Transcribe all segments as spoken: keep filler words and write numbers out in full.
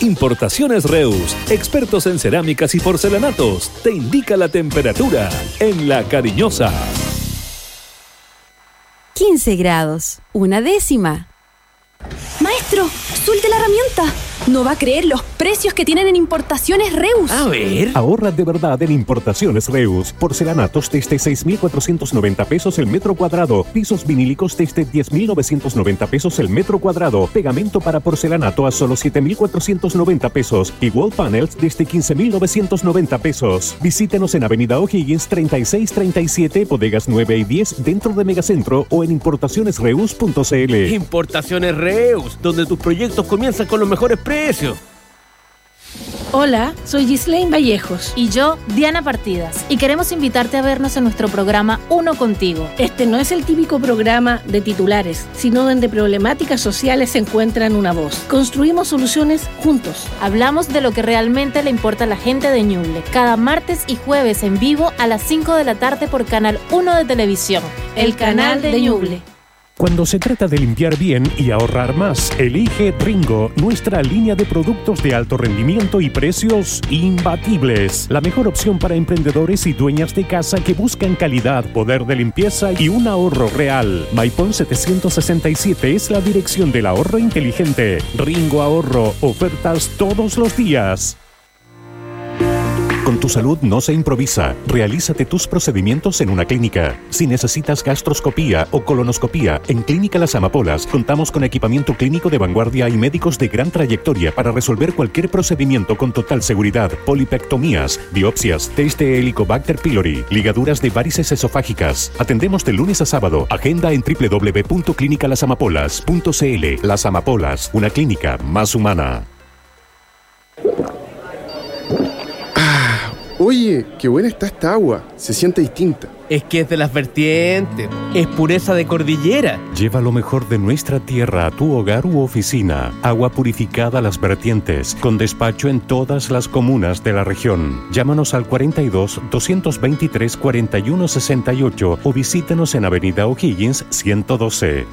Importaciones Reus, expertos en cerámicas y porcelanatos, te indica la temperatura en La Cariñosa. quince grados, una décima. Maestro, suelte la herramienta. No va a creer los precios que tienen en Importaciones Reus. A ver. Ahorra de verdad en Importaciones Reus. Porcelanatos desde seis mil cuatrocientos noventa pesos el metro cuadrado. Pisos vinílicos desde diez mil novecientos noventa pesos el metro cuadrado. Pegamento para porcelanato a solo siete mil cuatrocientos noventa pesos. Y wall panels desde quince mil novecientos noventa pesos. Visítenos en Avenida O'Higgins treinta y seis treinta y siete, bodegas nueve y diez dentro de Megacentro o en importaciones reus punto c l. Importaciones Reus, donde tus proyectos comienzan con los mejores precios. Hola, soy Gislaine Vallejos. Y yo, Diana Partidas. Y queremos invitarte a vernos en nuestro programa Uno Contigo. Este no es el típico programa de titulares, sino donde problemáticas sociales encuentran una voz. Construimos soluciones juntos. Hablamos de lo que realmente le importa a la gente de Ñuble. Cada martes y jueves en vivo a las cinco de la tarde por Canal uno de Televisión. El canal de Ñuble. Cuando se trata de limpiar bien y ahorrar más, elige Ringo, nuestra línea de productos de alto rendimiento y precios imbatibles. La mejor opción para emprendedores y dueñas de casa que buscan calidad, poder de limpieza y un ahorro real. Maipón setecientos sesenta y siete es la dirección del ahorro inteligente. Ringo Ahorro, ofertas todos los días. Con tu salud no se improvisa. Realízate tus procedimientos en una clínica. Si necesitas gastroscopía o colonoscopía, en Clínica Las Amapolas contamos con equipamiento clínico de vanguardia y médicos de gran trayectoria para resolver cualquier procedimiento con total seguridad. Polipectomías, biopsias, test de Helicobacter pylori, ligaduras de varices esofágicas. Atendemos de lunes a sábado. Agenda en doble u doble u doble u punto clínica las amapolas punto c l. Las Amapolas, una clínica más humana. Oye, qué buena está esta agua. Se siente distinta. Es que es de las vertientes. Es pureza de cordillera. Lleva lo mejor de nuestra tierra a tu hogar u oficina. Agua purificada Las Vertientes, con despacho en todas las comunas de la región. Llámanos al cuarenta y dos, doscientos veintitrés, cuarenta y uno sesenta y ocho o visítenos en Avenida O'Higgins ciento doce.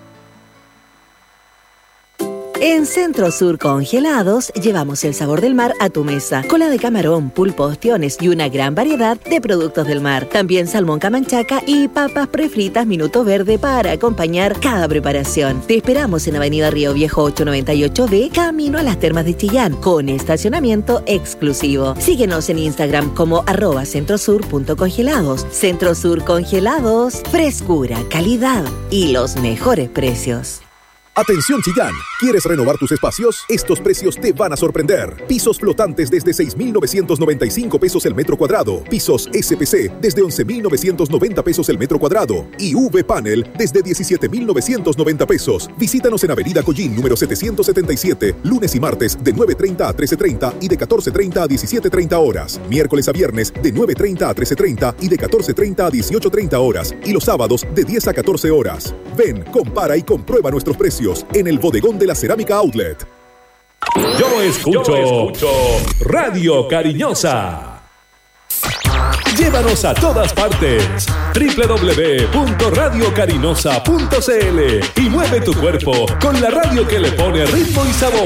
En Centro Sur Congelados llevamos el sabor del mar a tu mesa. Cola de camarón, pulpo, ostiones y una gran variedad de productos del mar. También salmón camanchaca y papas prefritas Minuto Verde para acompañar cada preparación. Te esperamos en Avenida Río Viejo ochocientos noventa y ocho B, camino a las Termas de Chillán, con estacionamiento exclusivo. Síguenos en Instagram como arroba centrosur.congelados. Centro Sur Congelados, frescura, calidad y los mejores precios. Atención Chillán, ¿quieres renovar tus espacios? Estos precios te van a sorprender. Pisos flotantes desde seis mil novecientos noventa y cinco pesos el metro cuadrado. Pisos S P C desde once mil novecientos noventa pesos el metro cuadrado. Y V-Panel desde diecisiete mil novecientos noventa pesos. Visítanos en Avenida Collín número setecientos setenta y siete, lunes y martes de nueve treinta a trece treinta y de catorce treinta a diecisiete treinta horas. Miércoles a viernes de nueve treinta a trece treinta y de catorce treinta a dieciocho treinta horas. Y los sábados de diez a catorce horas. Ven, compara y comprueba nuestros precios en el bodegón de la Cerámica Outlet. Yo escucho, Yo escucho Radio Cariñosa. Llévanos a todas partes. doble u doble u doble u punto radio cariñosa punto c l y mueve tu cuerpo con la radio que le pone ritmo y sabor.